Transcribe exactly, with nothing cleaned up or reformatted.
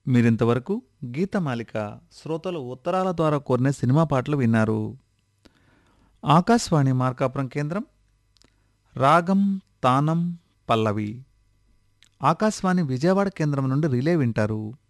మీరింతవరకు గీతమాలిక శ్రోతలు ఉత్తరాల ద్వారా కోరిన సినిమా పాటలు విన్నారు. ఆకాశవాణి మార్కాపురం కేంద్రం రాగం తానం పల్లవి. ఆకాశవాణి విజయవాడ కేంద్రం నుండి రిలే వింటారు.